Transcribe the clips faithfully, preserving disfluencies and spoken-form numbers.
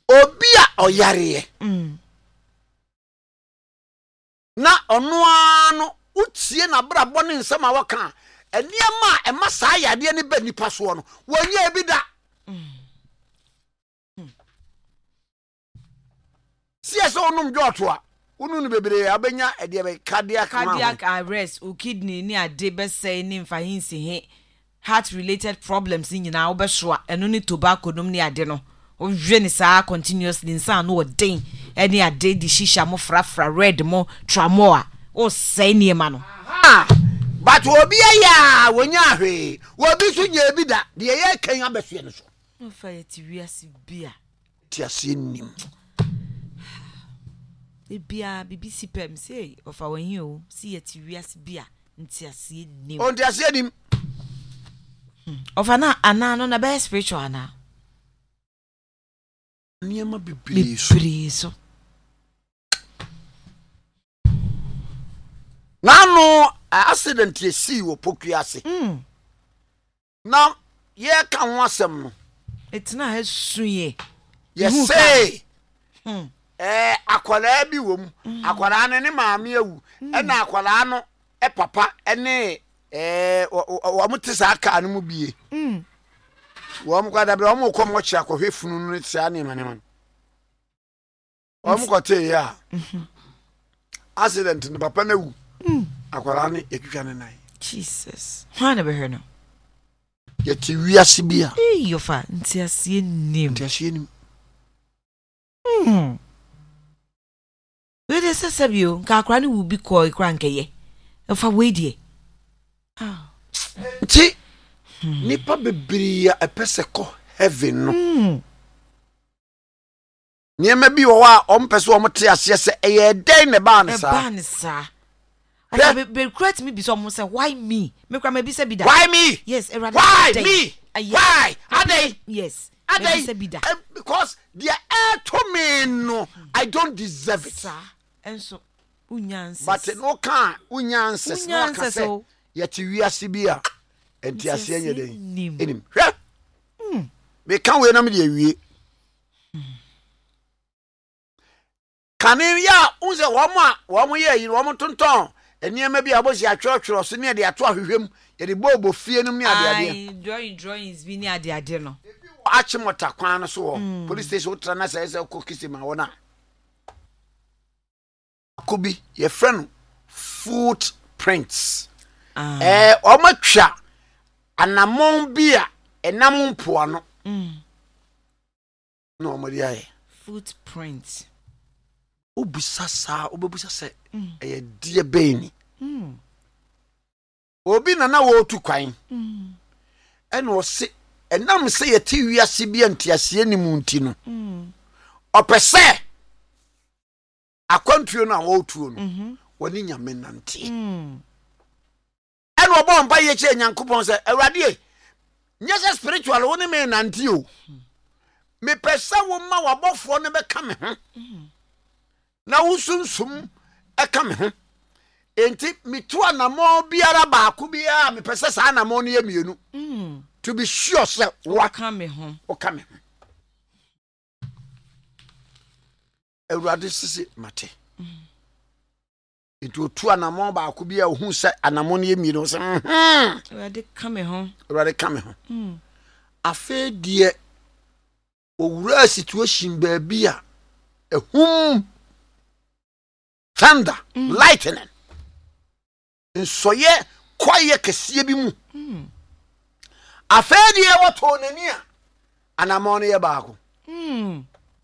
obi a oyare mm na ono ano utie na brabo ne nsem a waka eniema e ma saa yade ne ba nipa so no wonye bi da mm siese onum dwoto a unu nu bebre abenya e de be cardiac cardiac arrest o kidney ni ade be say ni mfa hinsi he heart related problems nyina wo be so a eno ni tobacco num ni ade no o hwe ni saa continuously nsa no odin eni ade di shisha mo frafra red mo tramoa o say ni ma no ah but obi ya wonya hwe obi so nya bi da de ye kan abesue no so no fa yeti wiase bia ti ase nim ebia bbc pem say ofa wanyi o si yeti wiase bia nti ase nim on ti ase nim ofa na ana no na be spiritual ana niema bibiri so bibiri so nano accident ye si wo pokuase mm na ye ka ho asem no etina ha suye ye say mm eh akwara bi wom akwara ne ne maame awu e na akwara no e papa e ne eh wo mutisa aka no mu bie mm wo mo kwada bra mo kom wo chi akohwefunu no tia ne mane man wo mo kote ya accident ne papa na wu mm akwara ne etwitwa ne nai Jesus ha na be her no yeti wiase bia eh yofa nti asie nim nti asie nim mm we de sesebio ka akwara ne wu bi ko ikra nkeye yofa we die ah ti nipa bebiri ya epese ko heaven no mm niema bi wo a ompese wo mte ase se eye den ne ba ne sa ba ne sa I be, be create me be someone say why me? Me kwa me be say be that. Why me? Yes, erade. Why me? Uh, yes. Why? Are they? Yes. Are they? Say be that. Uh, because they are to me no, I don't deserve it. Sir. And so unyanses. But no can unyanses no can say yet wiase bia enti ase nya den. Enim. Hwe. Mm. Me kan we na me de awie. Kanin ya unse wo mo a wo mo ye yi wo mo tonton eniema bi abosi atwotworo so ne de ato ahwehwem ye de bobo fie num ne ade ade ai drawing drawings bi ni ade ade no achimota kwan no so wo police station utra na say say ko kisima wona kubi ye friend footprints ah eh o matwa anamon bi a enam mpoa no mm no mo dia ye footprints obusasa obebusa se eye die beni mm obi na na wo tu kwan mm ena o se enam se ye ti wiase bi antiase ni mu nti no mm opese akwantuo na wo tuo no mhm woni nyame nante mm ena obo mpa ye che nyankopon se awurade nyese spiritual woni me nante o me pesa wo ma wabofo ne be ka me ho na wusumsum eka me ho enti mitu anamo biara ba ku bia me pese sa anamo no ye mienu mm to be sure say what ka me ho o ka me ewurade sisi mate enti otu anamo ba ku bia ohun say anamo no ye mienu say mhm ewurade ka me ho ewurade ka me ho mm afa die owura situation ba bia ehum thunder mm. lightning nsoye kwaye kese bi mu mm afedi e wato nani a anamon ye baako mm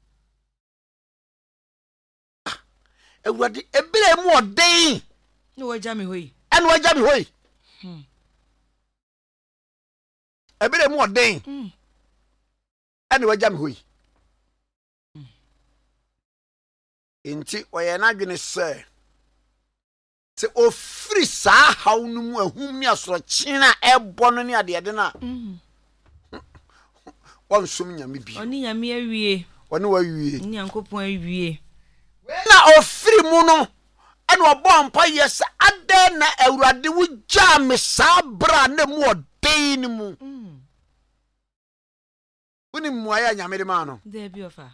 ewurade ebile mu oden ni waja me hoyi ene waja me hoyi mm ebile mu oden mm ene waja me hoyi enti oye na dwene se se ofri sa haw no mu ahum ni asoro china ebo no ni ade ade na mm won sum nyame bi oni nyame awie oni wa wie ni yankopon awie na ofri mu no ene obo mpa yes ade na awurade wo gya me sa bra na mu oden ni mu mm woni mu aya nyame de ma no there be ofa